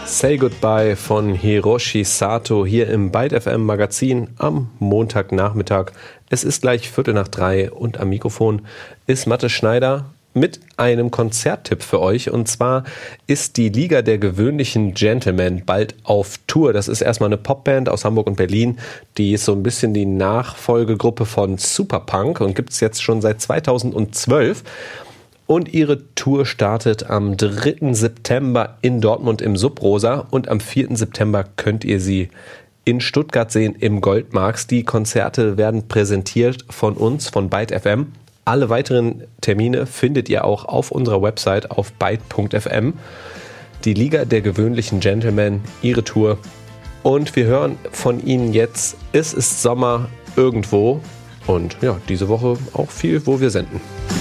Say Goodbye von Hiroshi Sato hier im Byte FM Magazin am Montagnachmittag. Es ist gleich 2:45 und am Mikrofon ist Matte Schneider mit einem Konzerttipp für euch. Und zwar ist die Liga der gewöhnlichen Gentlemen bald auf Tour. Das ist erstmal eine Popband aus Hamburg und Berlin. Die ist so ein bisschen die Nachfolgegruppe von Superpunk und gibt es jetzt schon seit 2012. Und ihre Tour startet am 3. September in Dortmund im Sub-Rosa und am 4. September könnt ihr sie in Stuttgart sehen im Goldmarks. Die Konzerte werden präsentiert von uns, von Byte FM. Alle weiteren Termine findet ihr auch auf unserer Website auf byte.fm. Die Liga der gewöhnlichen Gentlemen, ihre Tour. Und wir hören von ihnen jetzt, es ist Sommer irgendwo. Und ja, diese Woche auch viel, wo wir senden.